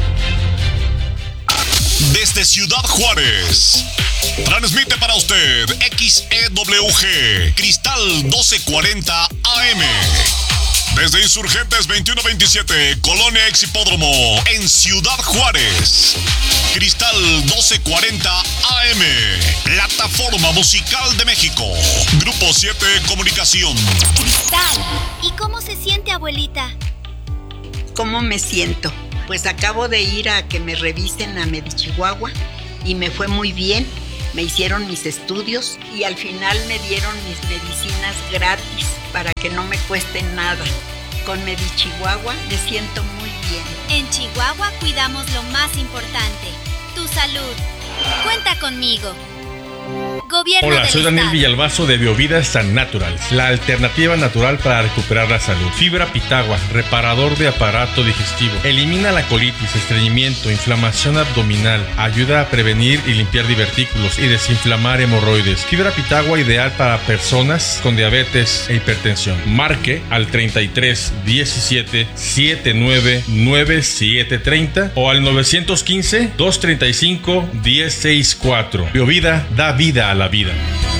Desde Ciudad Juárez, transmite para usted X E W G, Cristal doce cuarenta A M. Desde Insurgentes veintiuno veintisiete, Colonia Ex Hipódromo, en Ciudad Juárez. Cristal doce cuarenta A M, Plataforma Musical de México. Grupo siete Comunicación. Cristal, ¿y cómo se siente, abuelita? ¿cómo me siento? Pues acabo de ir a que me revisen a Medichihuahua y me fue muy bien. Me hicieron mis estudios y al final me dieron mis medicinas gratis para que no me cueste nada. Con Medichihuahua me siento muy bien. En Chihuahua cuidamos lo más importante, tu salud. Cuenta conmigo. Gobierno Hola, del soy Daniel Estado. Villalbazo de Biovida San Natural, la alternativa natural para recuperar la salud. Fibra Pitagua, reparador de aparato digestivo. Elimina la colitis, estreñimiento, inflamación abdominal. Ayuda a prevenir y limpiar divertículos y desinflamar hemorroides. Fibra Pitagua ideal para personas con diabetes e hipertensión. Marque al treinta y tres diecisiete setenta y nueve noventa y siete treinta o al nueve uno cinco dos treinta y cinco diez sesenta y cuatro. Biovida da vida a la vida.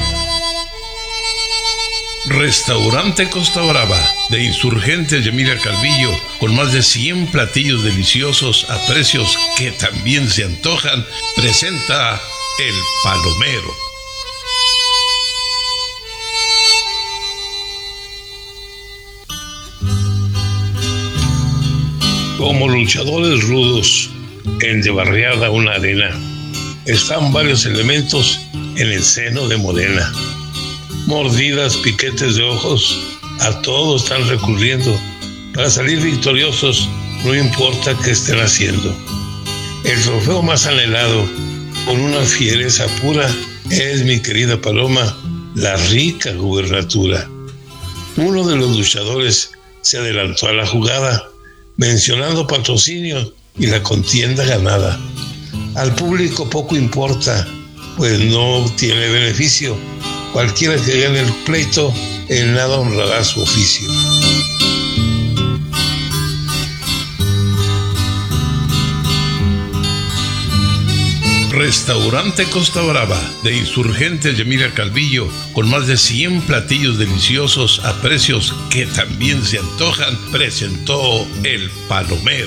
Restaurante Costa Brava, de Insurgentes de Emilia Calvillo, con más de cien platillos deliciosos a precios que también se antojan, presenta El Palomero. Como luchadores rudos en De Barriada una arena, están varios elementos en el seno de Morena. Mordidas, piquetes de ojos, a todo están recurriendo para salir victoriosos, no importa qué estén haciendo. El trofeo más anhelado, con una fiereza pura, es, mi querida Paloma, la rica gubernatura. Uno de los luchadores se adelantó a la jugada, mencionando patrocinio y la contienda ganada. Al público poco importa, pues no tiene beneficio. Cualquiera que gane el pleito, en nada honrará su oficio. Restaurante Costa Brava, de Insurgentes de Emilia Calvillo, con más de cien platillos deliciosos a precios que también se antojan, presentó El Palomero.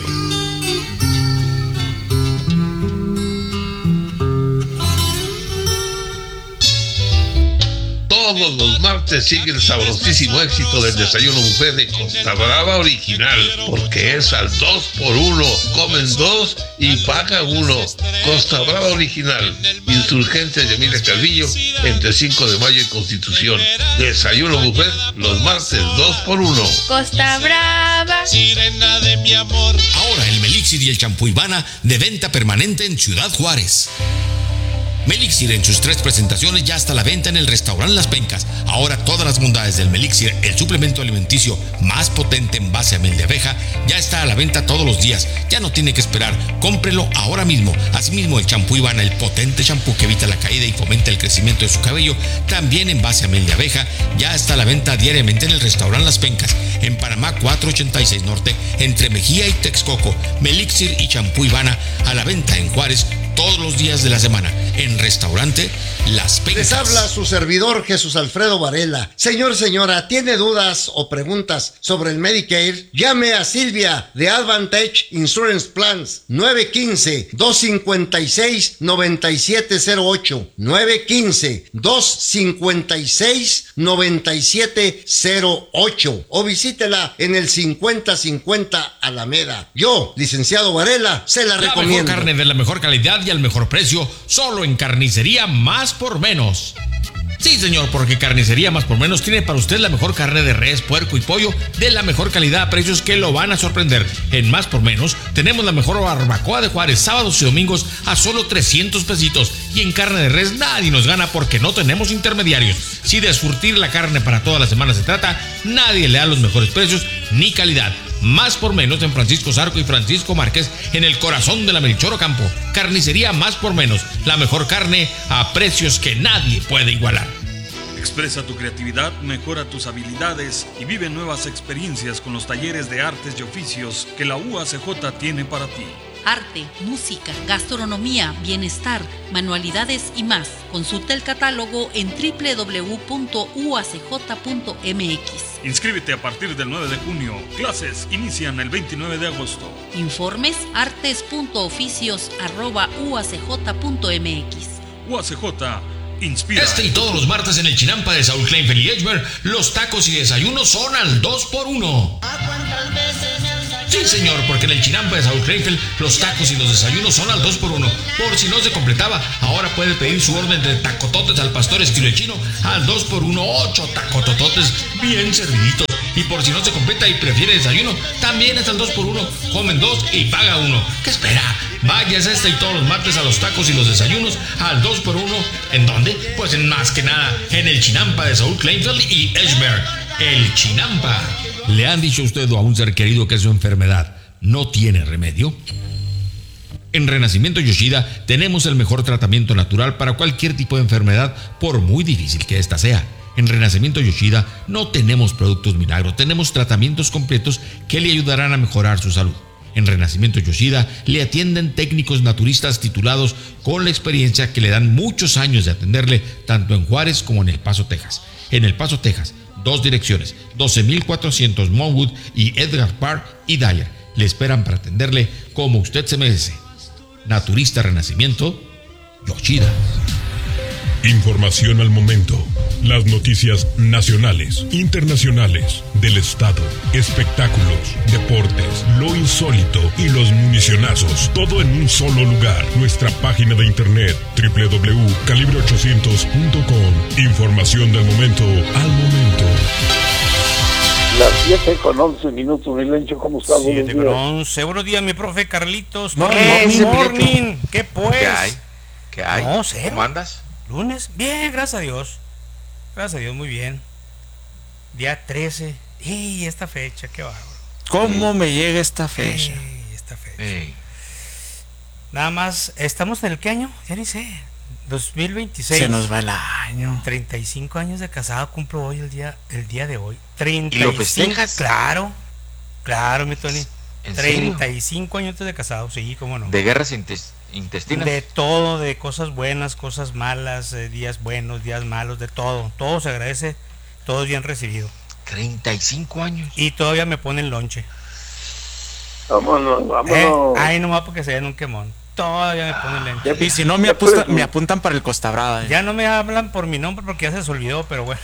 Todos los martes sigue el sabrosísimo éxito del desayuno buffet de Costa Brava Original, porque es al dos por uno, comen dos y pagan uno. Costa Brava Original, Insurgentes de Emilia Calvillo, entre cinco de mayo y Constitución. Desayuno buffet los martes dos por uno. Costa Brava, sirena de mi amor. Ahora el Melixir y el champú Ivana de venta permanente en Ciudad Juárez. Melixir en sus tres presentaciones ya está a la venta en el restaurante Las Pencas. Ahora todas las bondades del Melixir, el suplemento alimenticio más potente en base a miel de abeja, ya está a la venta todos los días. Ya no tiene que esperar, cómprelo ahora mismo. Asimismo, el champú Ivana, el potente champú que evita la caída y fomenta el crecimiento de su cabello, también en base a miel de abeja, ya está a la venta diariamente en el restaurante Las Pencas, en Panamá cuatrocientos ochenta y seis Norte, entre Mejía y Texcoco. Melixir y champú Ivana a la venta en Juárez todos los días de la semana, en restaurante Las Pencas. Les habla su servidor Jesús Alfredo Varela. Señor, señora, ¿tiene dudas o preguntas sobre el Medicare? Llame a Silvia de Advantage Insurance Plans, nueve uno cinco, dos cinco seis, nueve siete cero ocho, nueve uno cinco, dos cinco seis, nueve siete cero ocho, o visítela en el cincuenta cincuenta Alameda. Yo, licenciado Varela, se la, la recomiendo. Mejor carne de la mejor calidad y al mejor precio, solo en Carnicería Más por Menos. Sí, señor, porque Carnicería Más por Menos tiene para usted la mejor carne de res, puerco y pollo de la mejor calidad a precios que lo van a sorprender. En Más por Menos tenemos la mejor barbacoa de Juárez, sábados y domingos a solo trescientos pesitos. Y en carne de res nadie nos gana porque no tenemos intermediarios. Si de surtir la carne para toda la semana se trata, nadie le da los mejores precios ni calidad. Más por Menos en Francisco Zarco y Francisco Márquez, en el corazón de la Melchor Ocampo. Carnicería Más por Menos, la mejor carne a precios que nadie puede igualar. Expresa tu creatividad, mejora tus habilidades y vive nuevas experiencias con los talleres de artes y oficios que la U A C J tiene para ti. Arte, música, gastronomía, bienestar, manualidades y más. Consulta el catálogo en doble u doble u doble u punto u a c j punto m x. Inscríbete a partir del nueve de junio. Clases inician el veintinueve de agosto. Informes artes punto oficios arroba u a c j punto m x. U A C J inspira. Este y todos los martes en el Chinampa de Saúl Kleinfeld y Edgemer, los tacos y desayunos son al dos por uno. Sí, señor, porque en el Chinampa de Saúl Kleinfeld los tacos y los desayunos son al dos por uno. Por si no se completaba, ahora puede pedir su orden de tacototes al pastor estilo chino al dos por uno, ocho tacotototes bien serviditos. Y por si no se completa y prefiere desayuno, también es al dos por uno. Comen dos y paga uno. ¿Qué espera? Váyase este y todos los martes a los tacos y los desayunos al dos por uno. ¿En dónde? Pues en más que nada, en el Chinampa de Saúl Kleinfeld y Edgeberg. El Chinampa. ¿Le han dicho a usted o a un ser querido que su enfermedad no tiene remedio? En Renacimiento Yoshida tenemos el mejor tratamiento natural para cualquier tipo de enfermedad, por muy difícil que ésta sea. En Renacimiento Yoshida no tenemos productos milagro, tenemos tratamientos completos que le ayudarán a mejorar su salud. En Renacimiento Yoshida le atienden técnicos naturistas titulados con la experiencia que le dan muchos años de atenderle tanto en Juárez como en El Paso, Texas. En El Paso, Texas, dos direcciones, doce mil cuatrocientos Monwood y Edgar Park y Dyer. Le esperan para atenderle como usted se merece. Naturista Renacimiento Yoshida. Información al momento. Las noticias nacionales, internacionales, del estado, espectáculos, deportes, lo insólito y los municionazos. Todo en un solo lugar. Nuestra página de internet doble u doble u doble u punto calibre ochocientos punto com. Información del momento al momento. Las siete con once minutos, Milencho, ¿cómo estás? siete con once. Buenos días, mi profe Carlitos. No, morning, no, morning. ¿Qué pues? ¿Qué hay? ¿Qué hay? No, cero. ¿Cómo andas? Lunes. Bien, gracias a Dios. Gracias a Dios, muy bien. Día trece. ¡Y esta fecha! ¡Qué bárbaro! ¿Cómo me llega esta fecha? Ey, esta fecha. Ey. Nada más, ¿estamos en el qué año? Ya ni sé. dos mil veintiséis. Se nos va el año. treinta y cinco años de casado cumplo hoy, el día el día de hoy. treinta y ¿Y cinco, lo festejas? Claro. Claro, mi Tony. ¿En treinta y serio? cinco años de casado, sí, cómo no. ¿De guerras intes- intestinas? De todo, de cosas buenas, cosas malas, eh, días buenos, días malos, de todo. Todo se agradece, todo es bien recibido. treinta y cinco años. Y todavía me ponen lonche. Vámonos, vámonos. Eh, ay, nomás porque se den un quemón. Todavía me ponen lonche. Y si no, me, apusta, me apuntan para el Costa Brava. Eh. Ya no me hablan por mi nombre porque ya se les olvidó, pero bueno.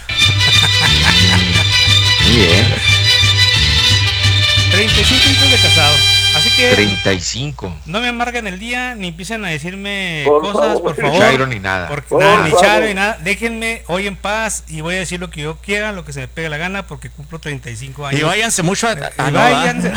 Bien. treinta y cinco años de casado. Así que treinta y cinco. no me amarguen el día ni empiecen a decirme Por cosas, favor. por Ni favor. chairo ni nada. Porque, Por nada, ni favor. chairo ni nada. Déjenme hoy en paz y voy a decir lo que yo quiera, lo que se me pegue la gana, porque cumplo treinta y cinco años. Y váyanse mucho a... Y a no, váyanse.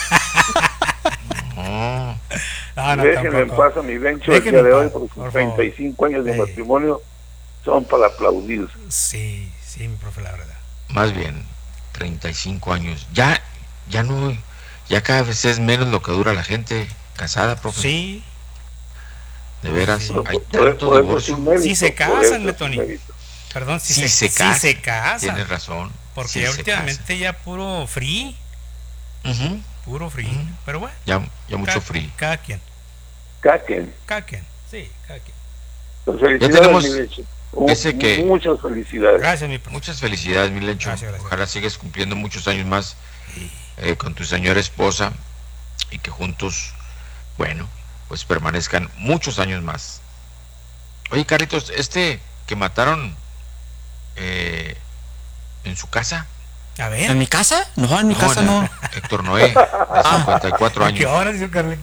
No. No, no, Déjenme en tampoco. paz a mi Bencho el Déjenme día de en hoy, paz, porque por sus treinta y cinco años de Sí. matrimonio son para aplaudir. Sí, sí, mi profe, la verdad. Más bien, treinta y cinco años. Ya, ya no, ya cada vez es menos lo que dura la gente casada, profe. Sí, De veras, Sí. hay Por- por tanto eso es divorcio. un mérito, Sí se por casan, eso es un Metoni. mérito. perdón, si Sí se, se sí casa. se casa. Tienes razón. Porque Sí ya se últimamente ya puro free, Ujú. puro free. Ujú. Pero bueno, Ya, ya mucho cada, free. cada quien, Caquen. cada quien, sí, cada quien. Pues felicidades, tenemos mi Bencho. Mu- ese que- Muchas felicidades. Gracias, mi profe. Muchas felicidades, mi Lencho. Gracias, gracias. Ojalá sigas cumpliendo muchos años más eh, con tu señora esposa y que juntos, bueno, pues permanezcan muchos años más. Oye, Carlitos, este que mataron eh, en su casa. A ver. ¿En mi casa? No, en mi No, casa en- no. Héctor Noé, de cincuenta y cuatro ¿A qué años. hora, dice Carlitos?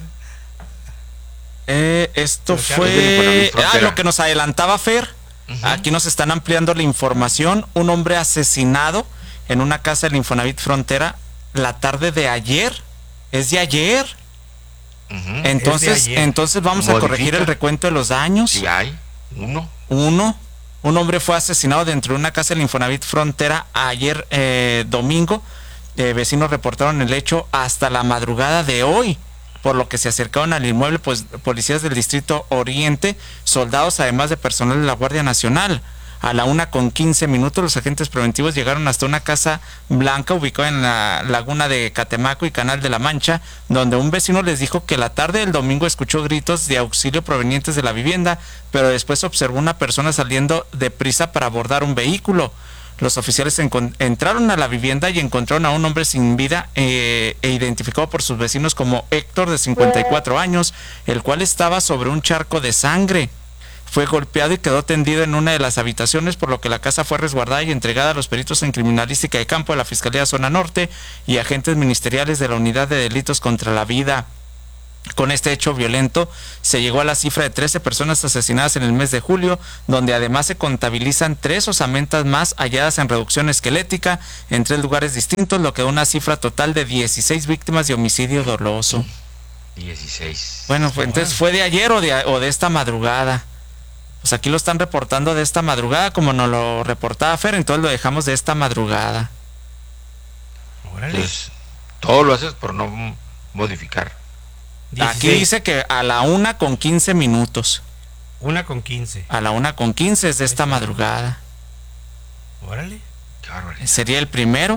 Eh, esto Pero ya- fue Desde el Infonavit ah, Frontera. lo que nos adelantaba Fer. Ujú. Aquí nos están ampliando la información. Un hombre asesinado en una casa del Infonavit Frontera la tarde de ayer. ¿Es de ayer? Ujú. Entonces, Es de ayer. entonces vamos a Modifica. corregir el recuento de los daños. Sí hay, uno. Uno. Un hombre fue asesinado dentro de una casa del Infonavit Frontera ayer eh, domingo. Eh, vecinos reportaron el hecho hasta la madrugada de hoy, por lo que se acercaron al inmueble pues policías del Distrito Oriente, soldados además de personal de la Guardia Nacional. A la una con quince minutos los agentes preventivos llegaron hasta una casa blanca ubicada en la laguna de Catemaco y Canal de la Mancha, donde un vecino les dijo que la tarde del domingo escuchó gritos de auxilio provenientes de la vivienda, pero después observó una persona saliendo deprisa para abordar un vehículo. Los oficiales encon- entraron a la vivienda y encontraron a un hombre sin vida eh, e identificado por sus vecinos como Héctor, de cincuenta y cuatro años, el cual estaba sobre un charco de sangre. fue golpeado y quedó tendido en una de las habitaciones, por lo que la casa fue resguardada y entregada a los peritos en criminalística de campo de la Fiscalía Zona Norte y agentes ministeriales de la Unidad de Delitos contra la Vida. Con este hecho violento se llegó a la cifra de trece personas asesinadas en el mes de julio, donde además se contabilizan tres osamentas más halladas en reducción esquelética en tres lugares distintos, lo que da una cifra total de dieciséis víctimas de homicidio doloso. dieciséis. Bueno, pues, entonces fue de ayer o de, o de esta madrugada. Pues aquí lo están reportando de esta madrugada, como nos lo reportaba Fer, entonces lo dejamos de esta madrugada. Entonces, todo lo haces por no modificar. Aquí dice que a la una con quince minutos. Una con quince. A la una con quince es de esta madrugada. Órale. Qué barbaridad. ¿Sería el primero?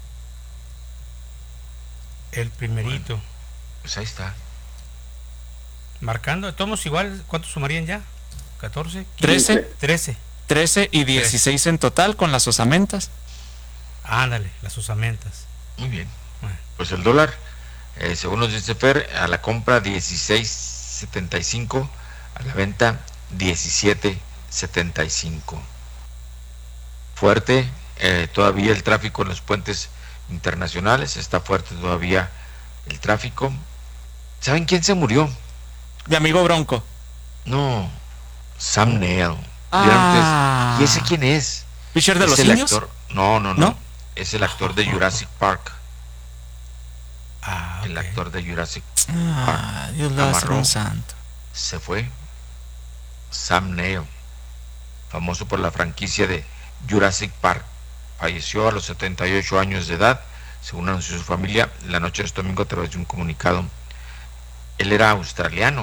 El primerito. Bueno, pues ahí está. Marcando, tomos igual, ¿cuántos sumarían ya? ¿catorce? trece. trece. trece y dieciséis en total con las osamentas. Ándale, las osamentas. Muy bien. Bueno. Pues el dólar, eh, según nos dice Fer, a la compra dieciséis setenta y cinco, a la venta diecisiete setenta y cinco. Fuerte eh, todavía el tráfico en los puentes internacionales, está fuerte todavía el tráfico. ¿Saben quién se murió? Mi amigo Bronco. No, Sam Neill. Ah. ¿Y ese quién es? ¿Fisher de ¿Es los el niños? actor? No, no, no, ¿No? Es el actor de Jurassic Park. Ah, okay. El actor de Jurassic ah, Park. Dios lo hace un santo. Se fue. Sam Neill, famoso por la franquicia de Jurassic Park, falleció a los setenta y ocho años de edad, según anunció su familia la noche de este domingo a través de un comunicado. Él era australiano.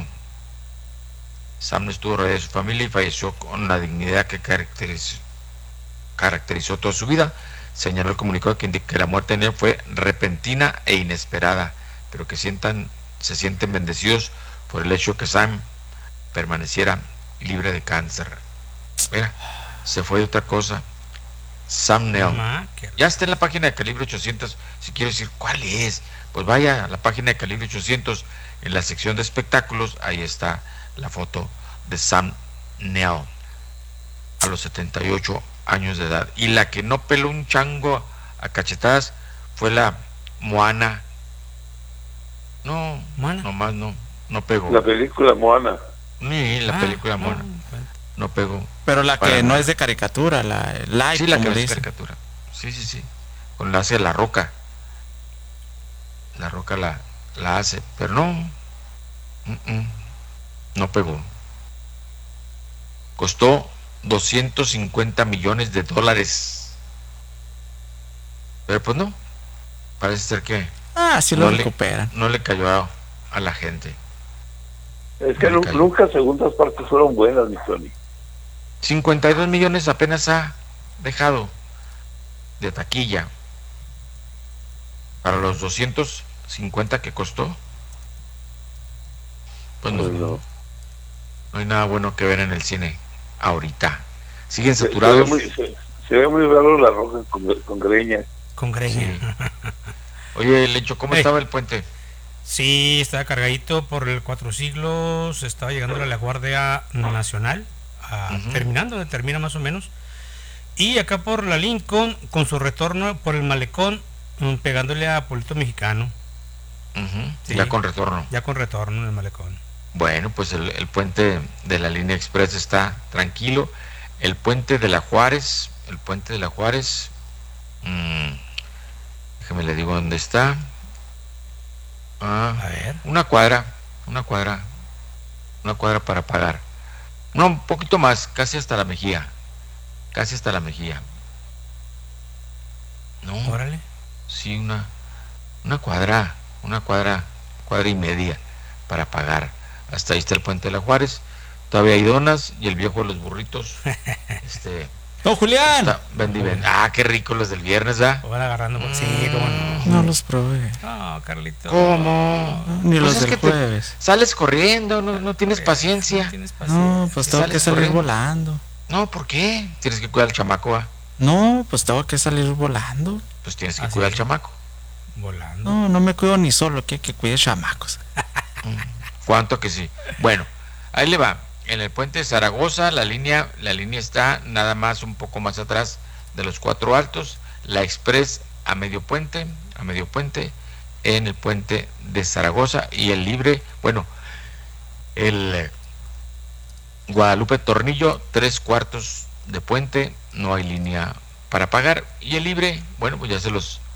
Sam no estuvo rodeado de su familia y falleció con la dignidad que caracterizó, caracterizó toda su vida. Señaló el comunicado que indica que la muerte en él fue repentina e inesperada, pero que sientan, se sienten bendecidos por el hecho que Sam permaneciera libre de cáncer. Mira, se fue de otra cosa. Sam Neill. Ya está en la página de Calibre ochocientos. Si quiero decir cuál es, pues vaya a la página de Calibre ochocientos, en la sección de espectáculos, ahí está la foto de Sam Neill a los setenta y ocho años de edad. Y la que no peló un chango a cachetadas fue la Moana. No, ¿Moana? nomás no, no pegó. La película Moana. Ni la Ah, película no, Moana. No pegó. Pero la que Para no nada. es de caricatura, la live, Sí, la que como no es dicen. caricatura. Sí, sí, sí. Con la hace La Roca. La Roca la, la hace, pero no. Mm, mm, no pegó. Costó doscientos cincuenta millones de dólares. Pero pues no. Parece ser que Ah, sí no lo le- recuperan. no le cayó a, a la gente. Es que No nu- cayó. nunca segundas partes fueron buenas, mi Tony. cincuenta y dos millones apenas ha dejado de taquilla para los doscientos cincuenta que costó. Pues no, Pues no. no hay nada bueno que ver en el cine ahorita. Siguen Se, se ve saturados. muy, se, se ve muy raro la roja con, con greña. Con greña. Oye, Lecho, ¿cómo Hey. estaba el puente? Sí, estaba cargadito por el Cuatro Siglos, estaba llegando a la Guardia Nacional, a- Ujú. terminando, donde termina más o menos. Y acá por la Lincoln, con su retorno por el Malecón, mm, pegándole a Pueblito Mexicano. Ujú, Sí. Ya con retorno. Ya con retorno en el Malecón. Bueno, pues el, el puente de la línea express está tranquilo. El puente de la Juárez, el puente de la Juárez, mmm, déjeme le digo dónde está. Ah, A ver. una cuadra, una cuadra, una cuadra para pagar. No, un poquito más, casi hasta la Mejía, casi hasta la Mejía. No, Órale. sí, una, una cuadra, una cuadra, cuadra y media para pagar. Hasta ahí está el puente de la Juárez. Todavía hay donas y el viejo de los burritos. Este, ¡Don Julián! está, vendí, vendí. Ah, qué rico los del viernes, ¿ah? Lo van agarrando. por- Sí, cómo no. No los probé. No, Carlito. ¿Cómo? Ni Pues los es del que te- jueves. Sales corriendo, no, no tienes paciencia. Tienes paciencia. No, pues Si tengo que sales salir corriendo. volando. No, ¿por qué? Tienes que cuidar al chamaco, ¿ah? No, pues tengo que salir volando. Pues tienes que ¿Ah, cuidar sí? al chamaco. Volando. No, no me cuido ni solo, que que cuide chamacos. ¿Cuánto que sí? Bueno, ahí le va. en el puente de Zaragoza, la línea, la línea está nada más un poco más atrás de los Cuatro Altos. La Express a medio puente, a medio puente, en el puente de Zaragoza. Y el libre, bueno, el Guadalupe Tornillo, tres cuartos de puente, no hay línea para pagar. Y el libre, bueno, pues ya se los